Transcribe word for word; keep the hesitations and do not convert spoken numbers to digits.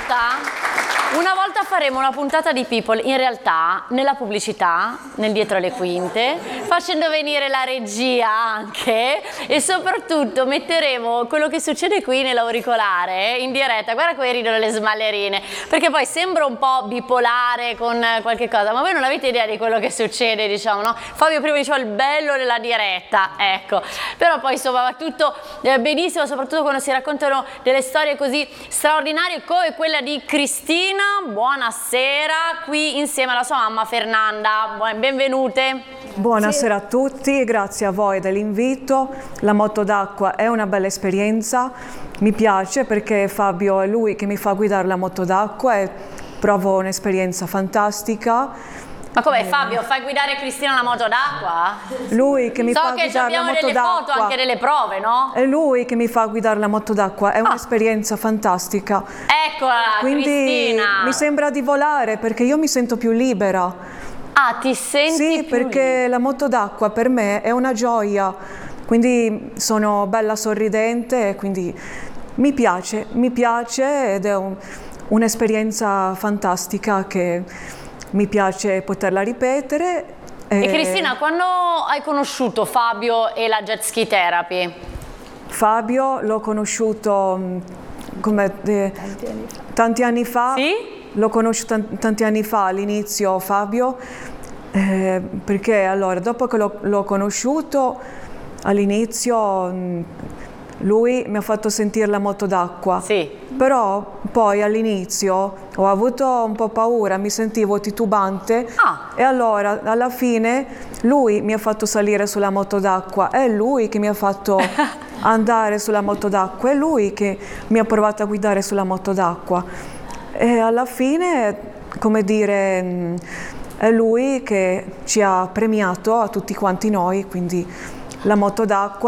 volta... Una volta faremo una puntata di People, in realtà, nella pubblicità, nel dietro le quinte, facendo venire la regia anche e soprattutto metteremo quello che succede qui nell'auricolare in diretta. Guarda come ridono le smallerine, perché poi sembra un po' bipolare con qualche cosa, ma voi non avete idea di quello che succede, diciamo, no? Fabio prima diceva il bello della diretta, ecco, però poi insomma va tutto eh, benissimo, soprattutto quando si raccontano delle storie così straordinarie come quella di Cristina. Buonasera, qui insieme alla sua mamma Fernanda, benvenute. Buonasera sì. a tutti, grazie a voi dell'invito. La moto d'acqua è una bella esperienza, mi piace perché Fabio è lui che mi fa guidare la moto d'acqua e provo un'esperienza fantastica. Ma come Fabio, fai guidare Cristina la moto d'acqua? Lui che mi so fa guidare la moto d'acqua. So che abbiamo delle foto, anche delle prove, no? È lui che mi fa guidare la moto d'acqua, è ah. un'esperienza fantastica. Eccola, Quindi Cristina! Mi sembra di volare perché io mi sento più libera. Ah, ti senti Sì, più perché libera. La moto d'acqua per me è una gioia, quindi sono bella sorridente, quindi mi piace, mi piace ed è un, un'esperienza fantastica che mi piace poterla ripetere. E, e Cristina, quando hai conosciuto Fabio e la jet ski therapy? Fabio l'ho conosciuto come, eh, tanti anni fa. Tanti anni fa. Sì? L'ho conosciuto tanti anni fa all'inizio Fabio, eh, perché allora dopo che l'ho conosciuto all'inizio lui mi ha fatto sentire la moto d'acqua. Sì. Però poi all'inizio ho avuto un po' paura, mi sentivo titubante ah. e allora alla fine lui mi ha fatto salire sulla moto d'acqua, è lui che mi ha fatto andare sulla moto d'acqua, è lui che mi ha provato a guidare sulla moto d'acqua. E alla fine, come dire, è lui che ci ha premiato a tutti quanti noi, quindi la moto d'acqua